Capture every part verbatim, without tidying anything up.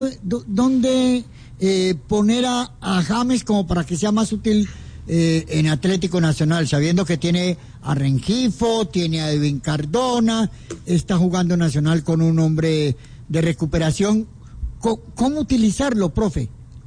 dónde eh, poner a, a James como para que sea más útil eh, en Atlético Nacional, sabiendo que tiene a Rengifo, tiene a Edwin Cardona, está jugando Nacional con un hombre de recuperación. ¿Cómo, cómo utilizarlo, profe?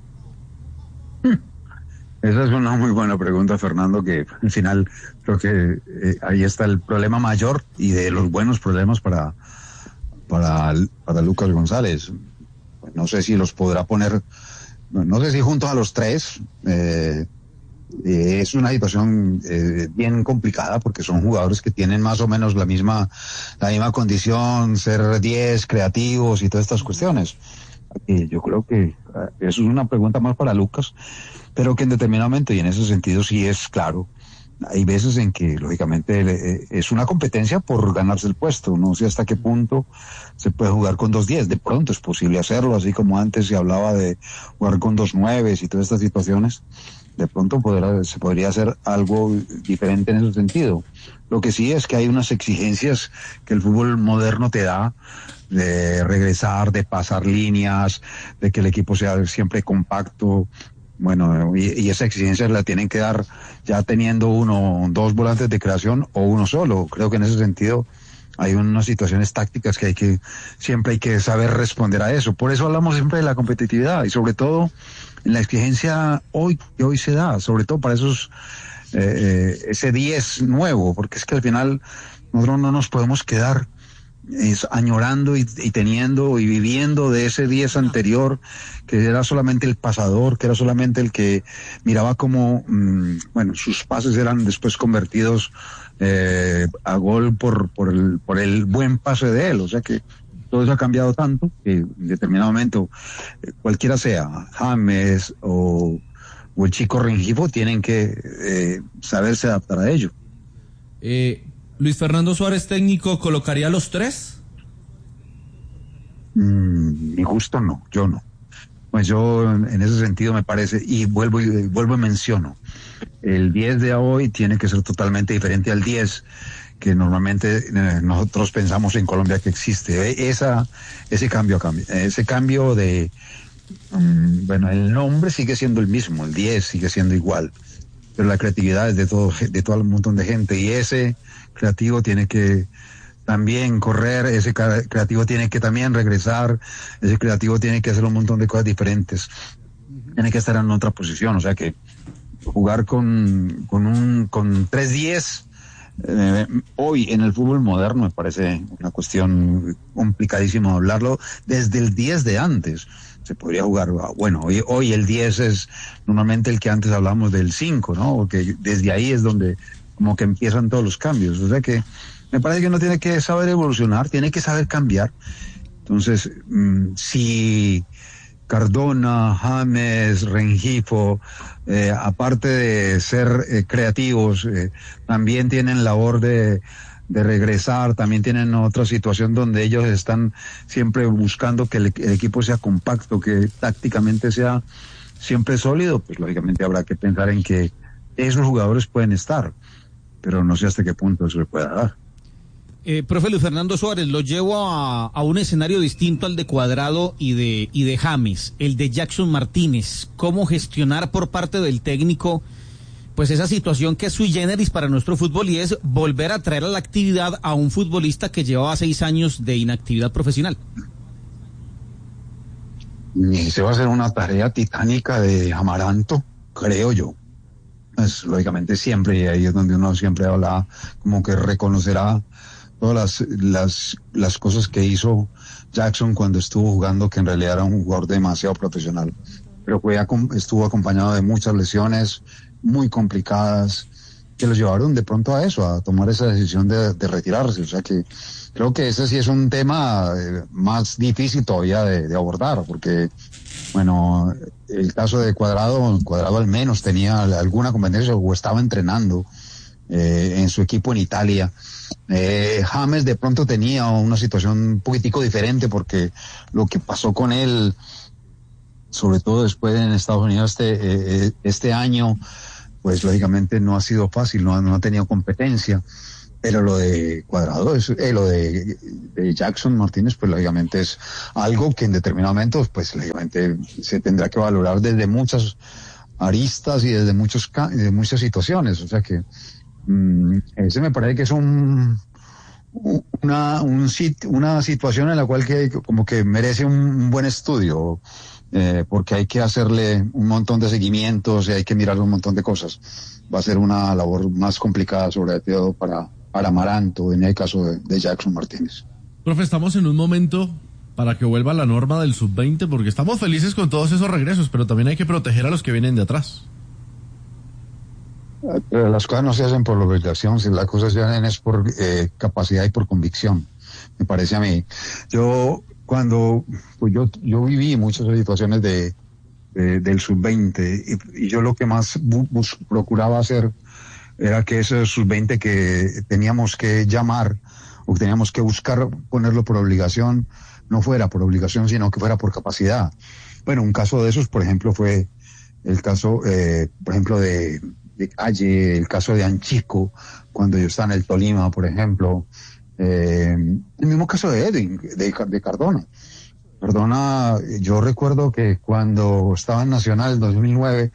Esa es una muy buena pregunta, Fernando, que al final creo que eh, ahí está el problema mayor y de los buenos problemas para, para, para Lucas González. No sé si los podrá poner, no sé si juntos a los tres. Eh, eh, es una situación eh, bien complicada porque son jugadores que tienen más o menos la misma, la misma condición, ser diez, creativos y todas estas cuestiones. Y yo creo que eso es una pregunta más para Lucas, pero que en determinado momento, y en ese sentido sí es claro, hay veces en que lógicamente es una competencia por ganarse el puesto. No sé hasta qué punto se puede jugar con dos diez. De pronto es posible hacerlo, así como antes se hablaba de jugar con dos nueves y todas estas situaciones. De pronto podrá, se podría hacer algo diferente en ese sentido. Lo que sí es que hay unas exigencias que el fútbol moderno te da, de regresar, de pasar líneas, de que el equipo sea siempre compacto. Bueno, y, y esa exigencia la tienen que dar ya teniendo uno, dos volantes de creación o uno solo. Creo que en ese sentido hay unas situaciones tácticas que hay que, siempre hay que saber responder a eso. Por eso hablamos siempre de la competitividad y sobre todo en la exigencia hoy que hoy se da, sobre todo para esos, eh, ese diez nuevo, porque es que al final nosotros no nos podemos quedar es añorando y, y teniendo y viviendo de ese diez anterior, que era solamente el pasador, que era solamente el que miraba cómo, mmm, bueno, sus pases eran después convertidos eh, a gol por, por, el, por el buen pase de él. O sea que todo eso ha cambiado tanto que en determinado momento, eh, cualquiera sea, James o, o el chico Rengifo, tienen que eh, saberse adaptar a ello. Eh... Luis Fernando Suárez, técnico, ¿colocaría a los tres? Mm, mi gusto no, yo no. Pues yo en ese sentido me parece, y vuelvo y vuelvo y menciono, el diez de hoy tiene que ser totalmente diferente al diez que normalmente eh, nosotros pensamos en Colombia que existe. Esa, ese cambio, ese cambio de, um, bueno, el nombre sigue siendo el mismo, el diez sigue siendo igual, pero la creatividad es de todo, de todo un montón de gente, y ese creativo tiene que también correr, ese creativo tiene que también regresar, ese creativo tiene que hacer un montón de cosas diferentes, tiene que estar en otra posición. O sea que jugar con, con un, con tres diez, eh, hoy en el fútbol moderno me parece una cuestión complicadísima hablarlo desde el diez de antes. Se podría jugar, bueno, hoy, hoy el diez es normalmente el que antes hablamos del cinco, ¿no? Porque desde ahí es donde como que empiezan todos los cambios. O sea que me parece que uno tiene que saber evolucionar, tiene que saber cambiar. Entonces, mmm, si Cardona, James, Rengifo, eh, aparte de ser eh, creativos, eh, también tienen labor de de regresar, también tienen otra situación donde ellos están siempre buscando que el, el equipo sea compacto, que tácticamente sea siempre sólido, pues lógicamente habrá que pensar en que esos jugadores pueden estar, pero no sé hasta qué punto eso le pueda dar. Eh, profe Luis Fernando Suárez, lo llevo a, a un escenario distinto al de Cuadrado y de, y de James, el de Jackson Martínez. ¿Cómo gestionar por parte del técnico pues esa situación que es sui generis para nuestro fútbol, y es volver a traer a la actividad a un futbolista que llevaba seis años de inactividad profesional? Y se va a hacer una tarea titánica de Amaranto, creo yo. Pues lógicamente siempre, y ahí es donde uno siempre habla, como que reconocerá todas las, las, las cosas que hizo Jackson cuando estuvo jugando, que en realidad era un jugador demasiado profesional. Pero fue, estuvo acompañado de muchas lesiones muy complicadas que los llevaron de pronto a eso, a tomar esa decisión de, de retirarse. O sea que creo que ese sí es un tema eh, más difícil todavía de, de abordar, porque bueno, el caso de Cuadrado, Cuadrado al menos tenía alguna competencia o estaba entrenando eh, en su equipo en Italia. Eh, James de pronto tenía una situación un poquitico diferente, porque lo que pasó con él, sobre todo después en Estados Unidos este, eh, este año, pues lógicamente no ha sido fácil, no, no ha tenido competencia, Pero lo de Cuadrado, es, eh, lo de, de Jackson Martínez, pues lógicamente es algo que en determinado momento, pues lógicamente se tendrá que valorar desde muchas aristas y desde muchos de muchas situaciones. O sea que mmm, ese me parece que es un una un sit, una situación en la cual que como que merece un, un buen estudio, eh, porque hay que hacerle un montón de seguimientos y hay que mirar un montón de cosas. Va a ser una labor más complicada, sobre todo para para Amaranto, en el caso de, de Jackson Martínez. Profe, estamos en un momento para que vuelva la norma del sub veinte, porque estamos felices con todos esos regresos, pero también hay que proteger a los que vienen de atrás. Pero las cosas no se hacen por obligación, si las cosas se hacen es por eh, capacidad y por convicción, me parece a mí. Yo, cuando, pues yo, yo viví muchas situaciones de, de del sub veinte, y, y yo lo que más bu, bus, procuraba hacer era que ese sub veinte que teníamos que llamar o que teníamos que buscar ponerlo por obligación, no fuera por obligación, sino que fuera por capacidad. Bueno, un caso de esos, por ejemplo, fue el caso, eh, por ejemplo, de, de Calle, el caso de Anchico, cuando yo estaba en el Tolima, por ejemplo, eh, el mismo caso de Edwin, de, de Cardona. Cardona, yo recuerdo que cuando estaba en Nacional en dos mil nueve,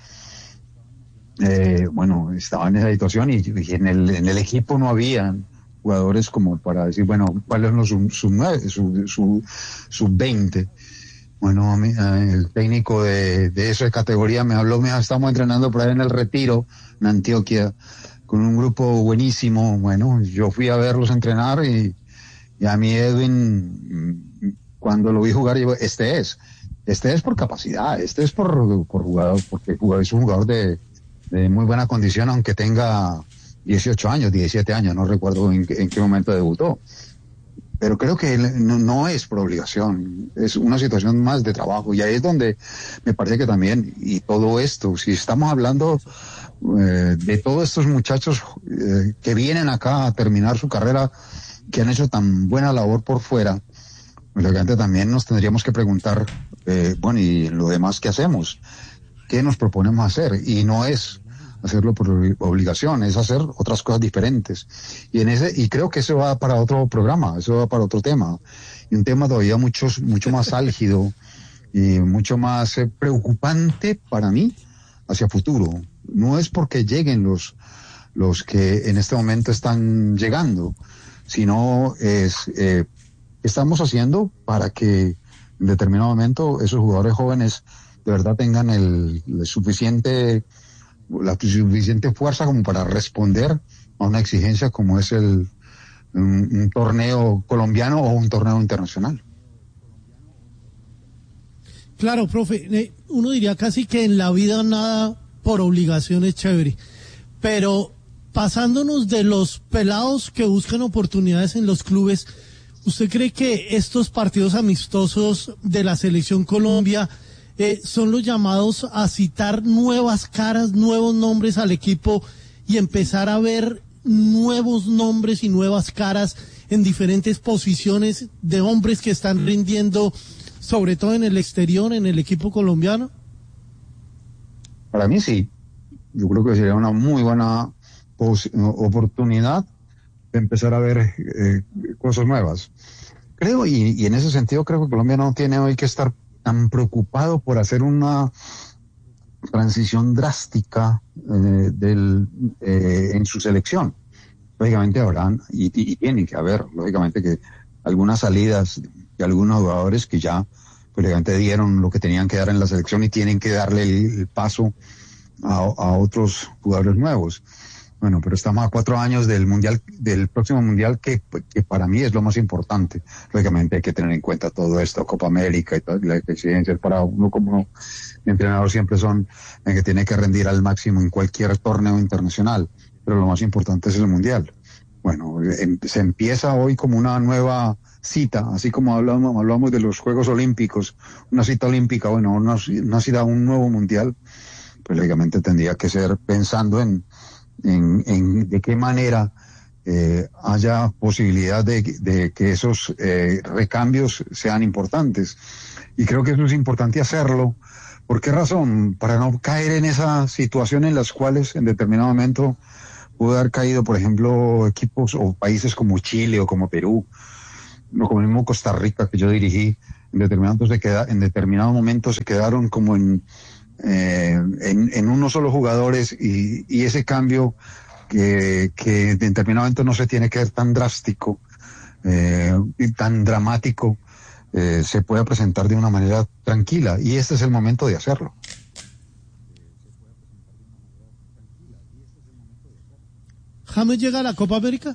Eh, bueno, estaba en esa situación y, y en el en el equipo no había jugadores como para decir, bueno, ¿cuáles son los sub, sub nueve, sub, sub, sub veinte? Bueno, a mí, el técnico de, de esa categoría me habló, me estamos entrenando por ahí en el Retiro, en Antioquia, con un grupo buenísimo. Bueno, yo fui a verlos entrenar y, y a mí Edwin, cuando lo vi jugar, yo, este es, este es por capacidad, este es por, por jugador, porque es un jugador de de muy buena condición, aunque tenga dieciocho años, diecisiete años, no recuerdo en, en qué momento debutó. Pero creo que no, no es por obligación, es una situación más de trabajo, y ahí es donde me parece que también, y todo esto, si estamos hablando eh, de todos estos muchachos eh, que vienen acá a terminar su carrera, que han hecho tan buena labor por fuera, pues también nos tendríamos que preguntar, eh, bueno, ¿y lo demás qué hacemos? ¿Qué nos proponemos hacer? Y no es hacerlo por obligación, es hacer otras cosas diferentes. Y en ese, y creo que eso va para otro programa, eso va para otro tema. Y un tema todavía mucho, mucho más álgido y mucho más eh, preocupante para mí hacia futuro. No es porque lleguen los, los que en este momento están llegando, sino es, eh, ¿qué estamos haciendo para que en determinado momento esos jugadores jóvenes de verdad tengan el, el suficiente, la suficiente fuerza como para responder a una exigencia como es el un, un torneo colombiano o un torneo internacional? Claro, profe, uno diría casi que en la vida nada por obligación es chévere, pero pasándonos de los pelados que buscan oportunidades en los clubes, ¿usted cree que estos partidos amistosos de la Selección Colombia Eh, son los llamados a citar nuevas caras, nuevos nombres al equipo y empezar a ver nuevos nombres y nuevas caras en diferentes posiciones de hombres que están rindiendo, sobre todo en el exterior, en el equipo colombiano? Para mí sí, yo creo que sería una muy buena pos- oportunidad de empezar a ver eh, cosas nuevas. Creo, y, y en ese sentido creo que Colombia no tiene hoy que estar tan preocupado por hacer una transición drástica eh, del, eh, en su selección. Lógicamente habrán, y, y, y tiene que haber, lógicamente, que algunas salidas de algunos jugadores que ya, pues, lógicamente dieron lo que tenían que dar en la selección y tienen que darle el, el paso a, a otros jugadores nuevos. Bueno, pero estamos a cuatro años del mundial, del próximo mundial, que, que para mí es lo más importante. Lógicamente hay que tener en cuenta todo esto, Copa América y todas las exigencias para uno como entrenador siempre son en que tiene que rendir al máximo en cualquier torneo internacional, pero lo más importante es el mundial. Bueno, em, se empieza hoy como una nueva cita, así como hablamos, hablamos de los Juegos Olímpicos, una cita olímpica, bueno, una, una cita a un nuevo mundial, pues lógicamente tendría que ser pensando en En, en de qué manera eh, haya posibilidad de, de que esos eh, recambios sean importantes. Y creo que eso es importante hacerlo. ¿Por qué razón? Para no caer en esa situación en las cuales en determinado momento pudo haber caído, por ejemplo, equipos o países como Chile o como Perú, o como el mismo Costa Rica que yo dirigí, en determinados, se queda, en determinado momento se quedaron como en, eh, en, en unos solo jugadores y, y ese cambio que, que en determinado momento no se tiene que ver tan drástico eh, y tan dramático, eh, se puede presentar de una manera tranquila y este es el momento de hacerlo. ¿James llega a la Copa América?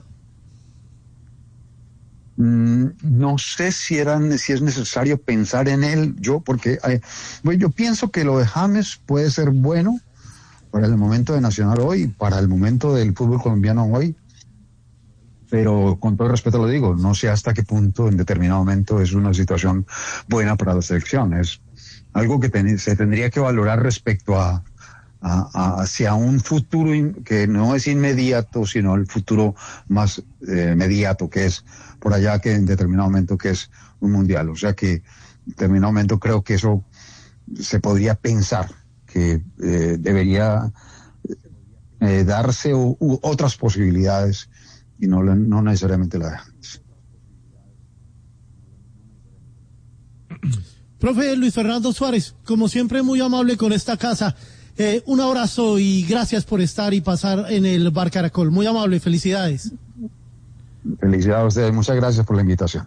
Mm, no sé si era, si es necesario pensar en él, yo, porque eh, bueno, yo pienso que lo de James puede ser bueno para el momento de Nacional hoy, para el momento del fútbol colombiano hoy, pero con todo respeto lo digo, no sé hasta qué punto en determinado momento es una situación buena para la selección, es algo que ten, se tendría que valorar respecto a A, a, hacia un futuro in, que no es inmediato, sino el futuro más eh, inmediato, que es por allá, que en determinado momento que es un mundial. O sea que en determinado momento creo que eso se podría pensar que eh, debería eh, darse u, u otras posibilidades y no, no necesariamente la de antes. Profe Luis Fernando Suárez, como siempre muy amable con esta casa. Eh, un abrazo y gracias por estar y pasar en el Bar Caracol. Muy amable, felicidades. Felicidades a ustedes, muchas gracias por la invitación.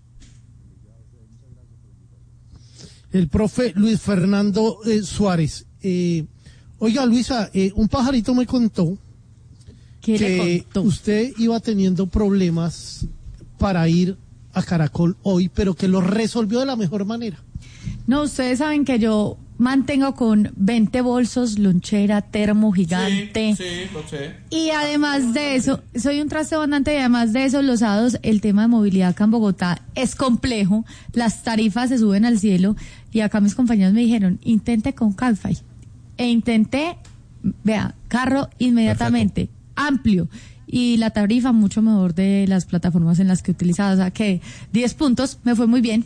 El profe Luis Fernando eh, Suárez. Eh, oiga, Luisa, eh, un pajarito me contó que contó? usted iba teniendo problemas para ir a Caracol hoy, pero que lo resolvió de la mejor manera. No, ustedes saben que yo mantengo con veinte bolsos, lonchera, termo gigante. Sí, sí, lo sé. Y además de eso, soy un traste abundante y además de eso, los sábados el tema de movilidad acá en Bogotá es complejo, las tarifas se suben al cielo y acá mis compañeros me dijeron, intente con Cabify. E intenté, vea, carro inmediatamente, perfecto, amplio. Y la tarifa mucho mejor de las plataformas en las que he utilizado, o sea que diez puntos, me fue muy bien.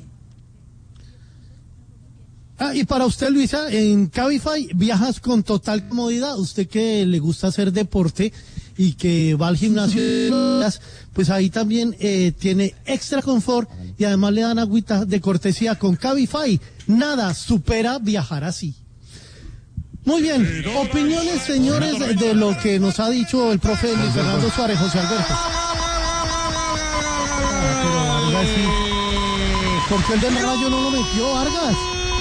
Ah, y para usted, Luisa, en Cabify viajas con total comodidad. Usted que le gusta hacer deporte y que va al gimnasio, pues ahí también eh, tiene extra confort y además le dan agüita de cortesía con Cabify. Nada supera viajar así. Muy bien, opiniones, señores, de, de lo que nos ha dicho el profe Luis Fernando Suárez, José Alberto. Ah, pero Vargas sí. ¿Por qué el del Rayo no lo metió, Vargas?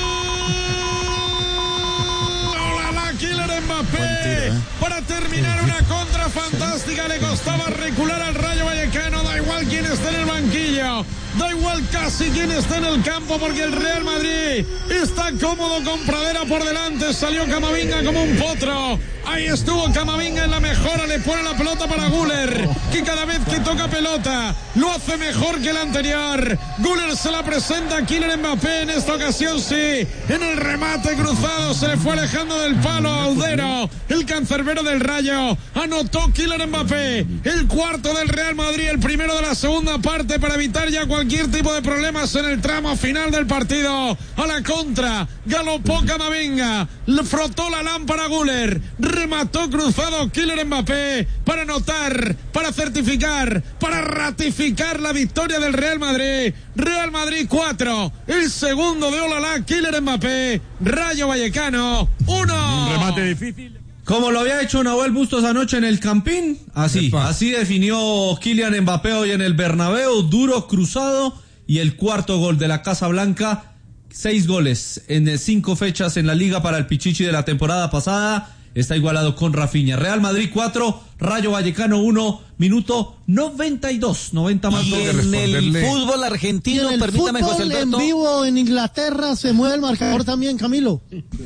Kylian Mbappé para terminar una contra fantástica, le costaba recular al Rayo Vallecano, da igual quién esté en el banquillo, da igual casi quién esté en el campo porque el Real Madrid está cómodo con Pradera por delante, salió Camavinga como un potro, ahí estuvo Camavinga en la mejora, le pone la pelota para Güler, que cada vez que toca pelota lo hace mejor que el anterior, Güler se la presenta a Kylian Mbappé, en esta ocasión sí, en el remate cruzado se le fue alejando del palo Audero, el cancerbero del Rayo, anotó Kylian Mbappé, el cuarto del Real Madrid, el primero de la segunda parte para evitar ya cualquier tipo de problemas en el tramo final del partido. A la contra, galopó Camavinga, le frotó la lámpara Güler, remató cruzado Kylian Mbappé para anotar, para certificar, para ratificar la victoria del Real Madrid. Real Madrid cuatro, el segundo de Olalá, Kylian Mbappé, Rayo Vallecano uno. Un remate difícil. Como lo había hecho Nahuel Bustos anoche en el Campín, así, Epa. así definió Kylian Mbappé hoy en el Bernabéu, duro, cruzado, y el cuarto gol de la Casa Blanca, seis goles en cinco fechas en la Liga para el Pichichi de la temporada pasada, está igualado con Rafinha. Real Madrid cuatro, Rayo Vallecano uno, minuto noventa y dos, noventa más Y dos. en el fútbol argentino, Y en el permítame, José fútbol Alberto. en vivo en Inglaterra se mueve el marcador también, Camilo.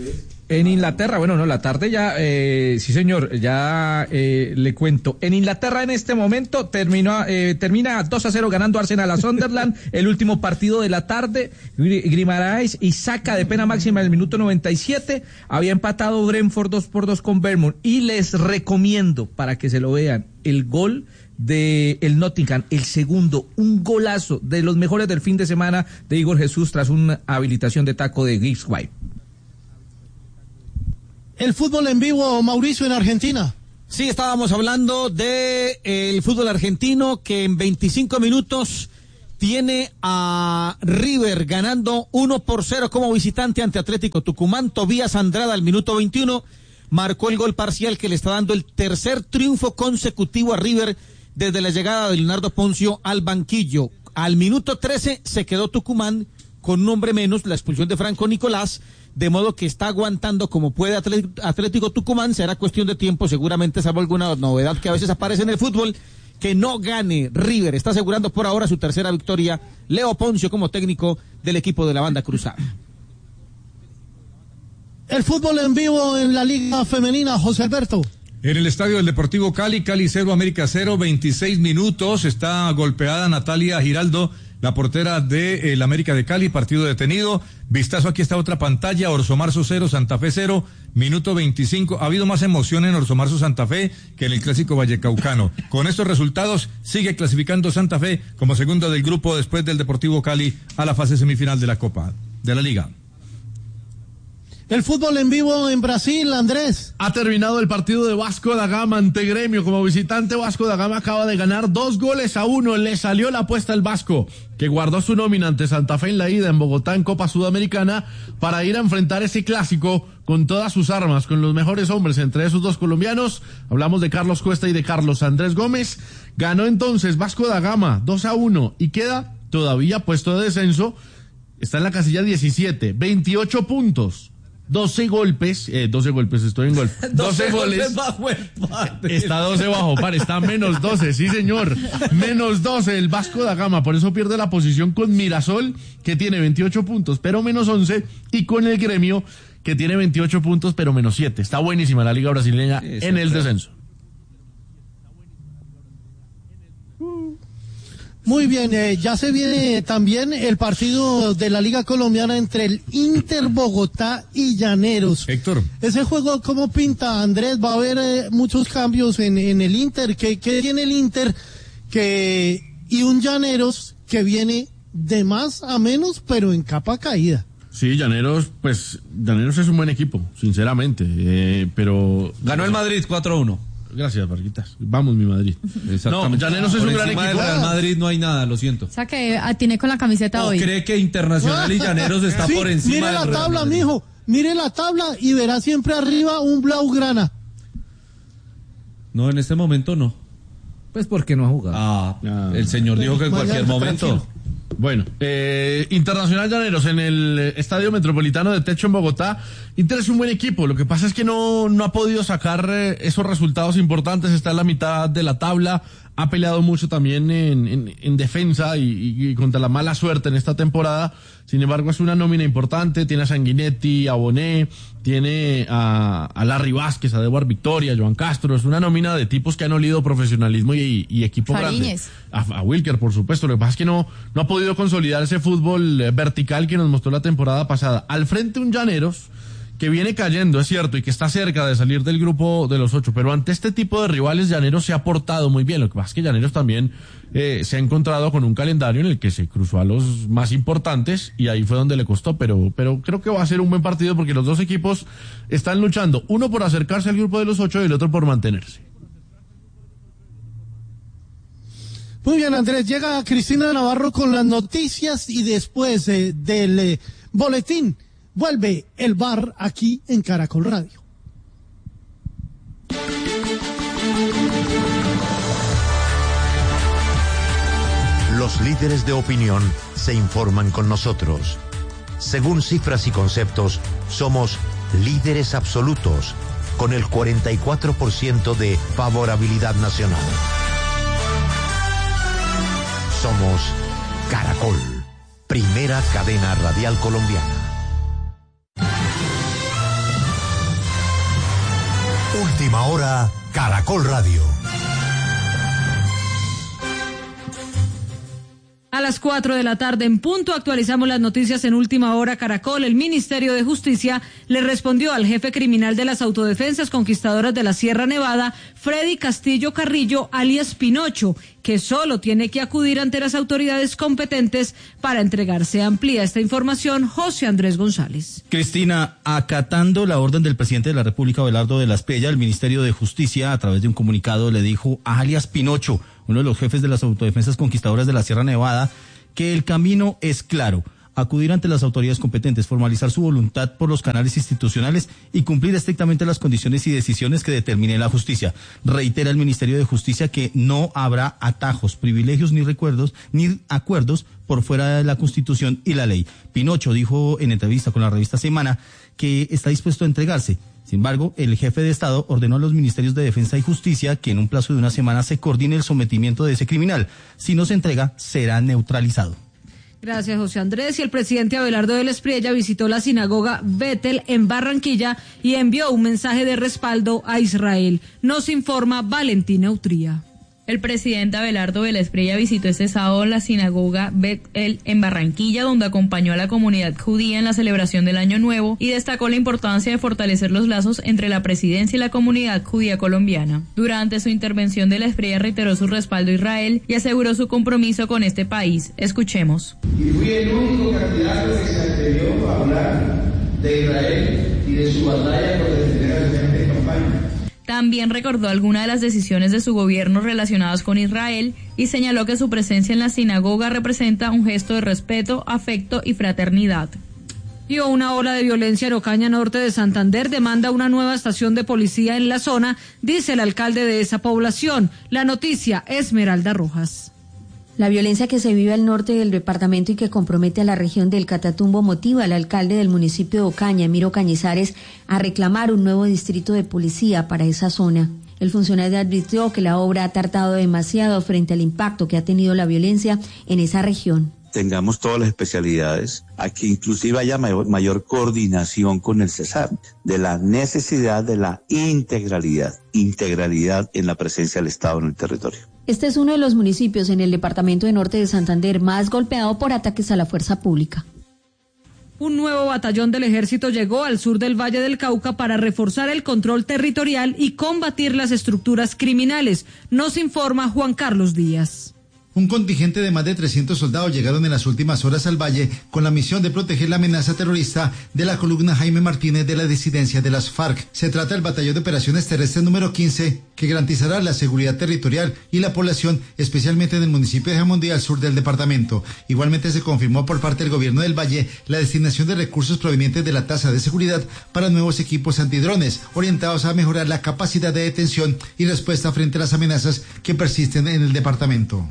En Inglaterra, bueno, no, la tarde ya, eh, sí señor, ya eh, le cuento. En Inglaterra en este momento terminó, eh, termina dos a cero ganando Arsenal a Sunderland, el último partido de la tarde, Guimaraes y saca de pena máxima en el minuto noventa y siete, había empatado Brentford dos por dos con Bournemouth, y les recomiendo, para que se lo vean, el gol de el Nottingham, el segundo, un golazo de los mejores del fin de semana de Igor Jesús tras una habilitación de taco de Gibbs White. El fútbol en vivo, Mauricio, en Argentina. Sí, estábamos hablando de el fútbol argentino que en veinticinco minutos tiene a River ganando uno por cero como visitante ante Atlético Tucumán. Tobías Andrada al minuto veintiuno marcó el gol parcial que le está dando el tercer triunfo consecutivo a River desde la llegada de Leonardo Poncio al banquillo. Al minuto trece se quedó Tucumán con un hombre menos, la expulsión de Franco Nicolás, de modo que está aguantando como puede Atlético Tucumán. Será cuestión de tiempo, seguramente, salvo alguna novedad que a veces aparece en el fútbol, que no gane River. Está asegurando por ahora su tercera victoria Leo Poncio como técnico del equipo de la banda cruzada. El fútbol en vivo en la Liga Femenina, José Alberto. En el estadio del Deportivo Cali, Cali cero, América cero, veintiséis minutos, está golpeada Natalia Giraldo, la portera de el América de Cali, partido detenido. Vistazo, aquí está otra pantalla, Orso Marzo cero, Santa Fe cero, minuto veinticinco. Ha habido más emoción en Orso Marzo Santa Fe que en el clásico vallecaucano. Con estos resultados sigue clasificando Santa Fe como segundo del grupo después del Deportivo Cali a la fase semifinal de la Copa de la Liga. El fútbol en vivo en Brasil, Andrés. Ha terminado el partido de Vasco da Gama ante Gremio. Como visitante, Vasco da Gama acaba de ganar dos goles a uno. Le salió la apuesta al Vasco, que guardó su nómina ante Santa Fe en la ida en Bogotá en Copa Sudamericana para ir a enfrentar ese clásico con todas sus armas, con los mejores hombres, entre esos dos colombianos. Hablamos de Carlos Cuesta y de Carlos Andrés Gómez. Ganó entonces Vasco da Gama dos a uno y queda todavía puesto de descenso. Está en la casilla diecisiete, veintiocho puntos. doce golpes, eh, doce golpes, estoy en golf. doce goles. Bajo el padre. Está doce bajo, par, está menos doce, sí señor. Menos doce el Vasco da Gama, por eso pierde la posición con Mirasol, que tiene veintiocho puntos, pero menos once, y con el Gremio, que tiene veintiocho puntos, pero menos siete. Está buenísima la Liga Brasileña sí, en el claro. descenso. Muy bien, eh, ya se viene también el partido de la Liga Colombiana entre el Inter Bogotá y Llaneros. Héctor. Ese juego, ¿cómo pinta, Andrés? Va a haber eh, muchos cambios en, en el Inter. ¿Qué, qué tiene el Inter? Que, y un Llaneros que viene de más a menos, pero en capa caída. Sí, Llaneros, pues, Llaneros es un buen equipo, sinceramente, eh, pero... Ganó el Madrid cuatro a uno. Gracias, Barquitas. Vamos, mi Madrid. Exactamente. No, Llaneros es un gran equipo. Del Real Madrid no hay nada, lo siento. O sea que atiné con la camiseta ¿O hoy? cree que Internacional y Llaneros está sí, por encima mire del la Real tabla, Madrid? mijo. Mire la tabla y verá siempre arriba un Blaugrana. No, en este momento no. Pues porque no ha jugado. Ah, Ah. el señor dijo que en Vaya, cualquier momento. tranquilo. Bueno, eh, Internacional Llaneros en el Estadio Metropolitano de Techo en Bogotá. Inter es un buen equipo, lo que pasa es que no, no ha podido sacar eh, esos resultados importantes, está en la mitad de la tabla, ha peleado mucho también en, en, en defensa y, y, y contra la mala suerte en esta temporada. Sin embargo, es una nómina importante, tiene a Sanguinetti, a Bonet, tiene a, a Larry Vázquez, a Dewar Victoria, a Joan Castro, es una nómina de tipos que han olido profesionalismo y, y equipo Fariñez. grande. A, a Wilker, por supuesto, lo que pasa es que no, no ha podido consolidar ese fútbol eh, vertical que nos mostró la temporada pasada. Al frente un Llaneros que viene cayendo, es cierto, y que está cerca de salir del grupo de los ocho, pero ante este tipo de rivales Llaneros se ha portado muy bien. Lo que pasa es que Llaneros también eh, se ha encontrado con un calendario en el que se cruzó a los más importantes y ahí fue donde le costó, pero, pero creo que va a ser un buen partido porque los dos equipos están luchando, uno por acercarse al grupo de los ocho y el otro por mantenerse. Muy bien, Andrés, llega Cristina Navarro con las noticias y después eh, del eh, boletín vuelve el bar aquí en Caracol Radio. Los líderes de opinión se informan con nosotros. Según cifras y conceptos, somos líderes absolutos, con el cuarenta y cuatro por ciento de favorabilidad nacional. Somos Caracol, primera cadena radial colombiana. Última hora, Caracol Radio. A las cuatro de la tarde en punto actualizamos las noticias en Última Hora Caracol. El Ministerio de Justicia le respondió al jefe criminal de las autodefensas conquistadoras de la Sierra Nevada, Freddy Castillo Carrillo, alias Pinocho, que solo tiene que acudir ante las autoridades competentes para entregarse. Amplía esta información José Andrés González. Cristina, acatando la orden del presidente de la República, Abelardo de la Espriella, el Ministerio de Justicia, a través de un comunicado, le dijo a alias Pinocho, uno de los jefes de las autodefensas conquistadoras de la Sierra Nevada, que el camino es claro: acudir ante las autoridades competentes, formalizar su voluntad por los canales institucionales y cumplir estrictamente las condiciones y decisiones que determine la justicia. Reitera el Ministerio de Justicia que no habrá atajos, privilegios ni recuerdos ni acuerdos por fuera de la Constitución y la ley. Pinocho dijo en entrevista con la revista Semana que está dispuesto a entregarse. Sin embargo, el jefe de Estado ordenó a los ministerios de Defensa y Justicia que en un plazo de una semana se coordine el sometimiento de ese criminal. Si no se entrega, será neutralizado. Gracias, José Andrés. Y el presidente Abelardo de la Espriella visitó la sinagoga Betel en Barranquilla y envió un mensaje de respaldo a Israel. Nos informa Valentina Utría. El presidente Abelardo de la Espriella visitó este sábado la sinagoga Bet-El en Barranquilla, donde acompañó a la comunidad judía en la celebración del Año Nuevo y destacó la importancia de fortalecer los lazos entre la presidencia y la comunidad judía colombiana. Durante su intervención, de la Espriella reiteró su respaldo a Israel y aseguró su compromiso con este país. Escuchemos. Y fui el único candidato que se atrevió a hablar de Israel y de su batalla por defender a la gente de campaña. También recordó algunas de las decisiones de su gobierno relacionadas con Israel y señaló que su presencia en la sinagoga representa un gesto de respeto, afecto y fraternidad. Y una ola de violencia en Ocaña, norte de Santander, demanda una nueva estación de policía en la zona, dice el alcalde de esa población. La noticia, Esmeralda Rojas. La violencia que se vive al norte del departamento y que compromete a la región del Catatumbo motiva al alcalde del municipio de Ocaña, Emiro Cañizares, a reclamar un nuevo distrito de policía para esa zona. El funcionario advirtió que la obra ha tardado demasiado frente al impacto que ha tenido la violencia en esa región. Tengamos todas las especialidades, aquí inclusive haya mayor, mayor coordinación con el CESAR, de la necesidad de la integralidad, integralidad en la presencia del Estado en el territorio. Este es uno de los municipios en el departamento de norte de Santander más golpeado por ataques a la fuerza pública. Un nuevo batallón del ejército llegó al sur del Valle del Cauca para reforzar el control territorial y combatir las estructuras criminales. Nos informa Juan Carlos Díaz. Un contingente de más de trescientos soldados llegaron en las últimas horas al valle con la misión de proteger la amenaza terrorista de la columna Jaime Martínez de la disidencia de las FARC. Se trata del Batallón de Operaciones Terrestres número quince, que garantizará la seguridad territorial y la población, especialmente en el municipio de Jamundí, al sur del departamento. Igualmente se confirmó por parte del gobierno del Valle la destinación de recursos provenientes de la tasa de seguridad para nuevos equipos antidrones, orientados a mejorar la capacidad de detención y respuesta frente a las amenazas que persisten en el departamento.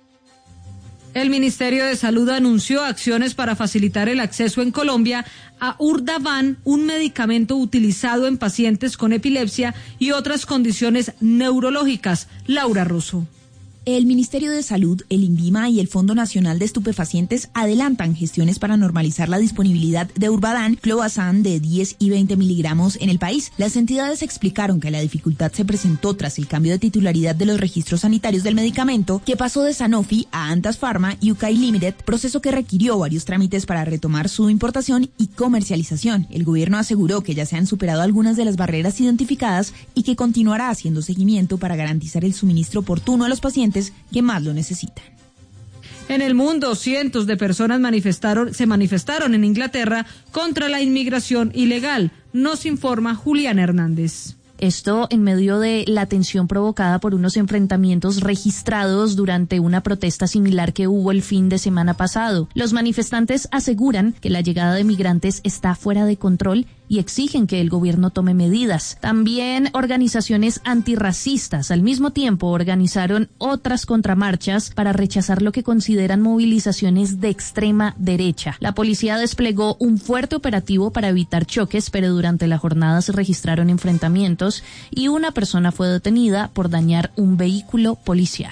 El Ministerio de Salud anunció acciones para facilitar el acceso en Colombia a Urdavan, un medicamento utilizado en pacientes con epilepsia y otras condiciones neurológicas. Laura Rosso. El Ministerio de Salud, el INVIMA y el Fondo Nacional de Estupefacientes adelantan gestiones para normalizar la disponibilidad de Urbadán, clobazam de diez y veinte miligramos en el país. Las entidades explicaron que la dificultad se presentó tras el cambio de titularidad de los registros sanitarios del medicamento, que pasó de Sanofi a Antas Pharma y U K I Limited, proceso que requirió varios trámites para retomar su importación y comercialización. El gobierno aseguró que ya se han superado algunas de las barreras identificadas y que continuará haciendo seguimiento para garantizar el suministro oportuno a los pacientes que más lo necesitan. En el mundo, cientos de personas manifestaron, se manifestaron en Inglaterra contra la inmigración ilegal. Nos informa Julián Hernández. Esto en medio de la tensión provocada por unos enfrentamientos registrados durante una protesta similar que hubo el fin de semana pasado. Los manifestantes aseguran que la llegada de migrantes está fuera de control y exigen que el gobierno tome medidas. También organizaciones antirracistas al mismo tiempo organizaron otras contramarchas para rechazar lo que consideran movilizaciones de extrema derecha. La policía desplegó un fuerte operativo para evitar choques, pero durante la jornada se registraron enfrentamientos y una persona fue detenida por dañar un vehículo policial.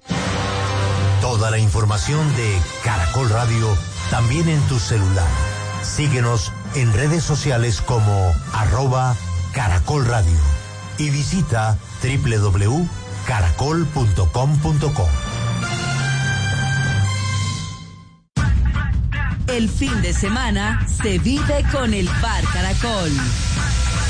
Toda la información de Caracol Radio también en tu celular. Síguenos en redes sociales como arroba Caracol Radio y visita doble u doble u doble u punto caracol punto com punto co. El fin de semana se vive con el Bar Caracol.